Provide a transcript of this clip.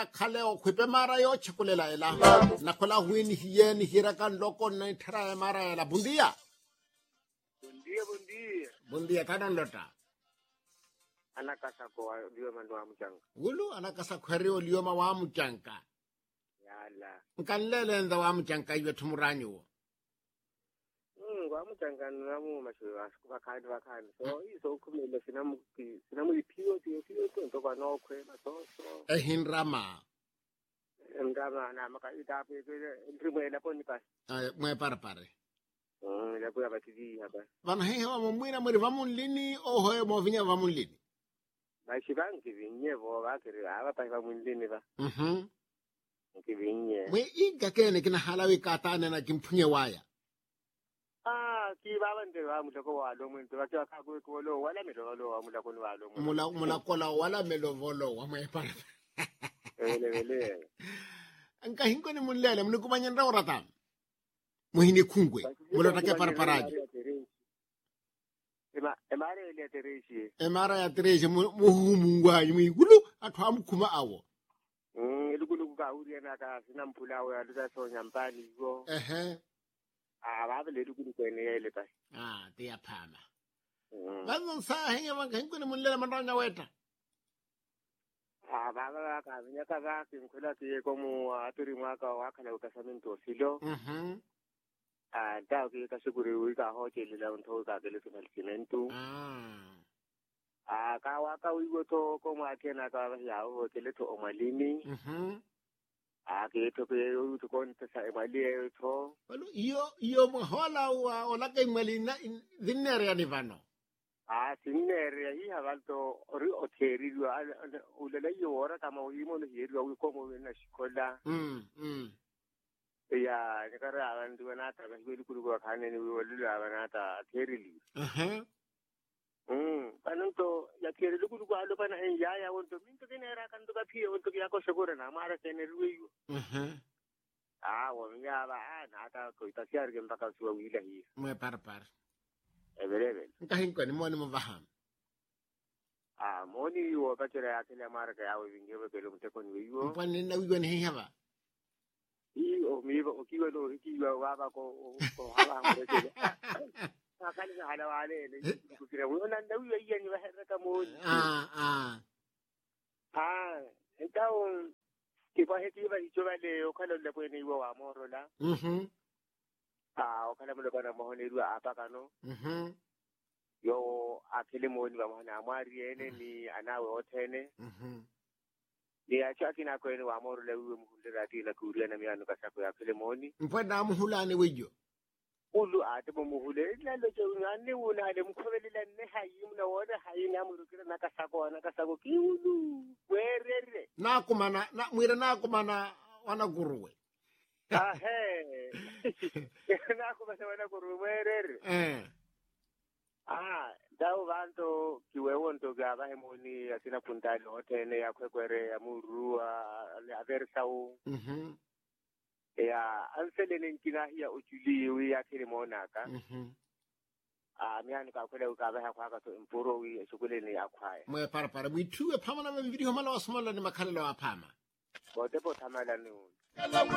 khale o khwepe mara yo chikulela ela na khola huini hieni hira kan loko na thara mara ela buen día buen día tanon lota ana kasa ko dio mandu amuchanga gulu ana kasa khweri o lioma wa muchanka yala nkanlele nda wa muchanka ibe thumuranyo wa muchanga namu mashiwa bakhandi so izo ukhumele sinamu iphiyo to kwa no khwela so ehinrama ngama na maka itape ndrimwe lapho ni pas mwe parapare la kuya batidi hapa bana he wa mwina mwiri va munlini o hoye mo vinya va munlini ba shibangi vinye vo ba kere aba pa va munlini ba kivinye mwe iga kene kina halawi katane na kimpfunye waya ki ba bande ba mulako wa lo muntu ba ka ko lo wala melo lo wa mulako wa lo mulako la wala melo volo wa mwe para ele anka hinko ni mulele mnikubanya ndao rata muhini kungwe mulota ke paraparaji emara ya tereshi muhumungwa yimigulu atwa mukuma awo elukulu ka uri na ka sina mpula wa luta so nyampani go ba le lukulu kwene yele pa te aphama bazon sa henge ba hinko ni mulele mandanya weta ba ka nya ka ga kinkhula ke ko mu aturi mwaka wa khala ukasamento silo da ke ka segure o ka hotel la ntho ka ke le financiamento ka wa ka o go to ko ma kena ka ya o ke le to o malini ke to ke o to kon ta sa mali e to yo mo hola o la ke malina dinere ya nivano sinere hi havalto ri o theri o le yo ora kama o imo le yeri o ko mo na shikola ya nekara abantu banata basibeli kuluko khane ni wolulu abanata therili panonto ya therili kuluko alo bana ya wonto minto kenera kanto ka phi wonto ya ko shokora na mara teneriwe wo ya ba na ta ko ta siar ke mpaka suwa wila hi mwe par ebelebe nkahinko ni moni mvaham moni wo ka tira ya tele mara ka ya wingewe pelo mteko ni wiwo mpani na wigo ni hava o miba o kiwa lo kiwa wa ko hala ngore akali na hala wale le kukira wona ndawi yeye ni bahera kamo entawo kiba heti ba ichoba le okhala le kwene iwa wa moro la okhala mo le bana mo ne ru apa kano yo akele mo ni ba mona amari ene ni anawe othene ya chaki na kwene wa moro le uwe muhulira tila kuria na miano kasako ya Filemoni mpwenda muhulane wejo ulu ate bo muhule la lo je ngane una le mkhobelela ne hayi mna wona hayi na murukira na kasako ki ulu werere na kumana na mwira na kumana wana guruwe na kumana wana guruwe werere dawo bantu kiwewonto ga bahemoni asina puntali hotene ya kwekwere ya murua le aversau ya anselene nkina ya ujuliwi ya kilimonaka miani ka kwele ka baha kwa ka to impuro wi shukuleni akwaya mwe para bwithuwe phama na video mala wasmola ni makhalelo aphama bote po thamala ni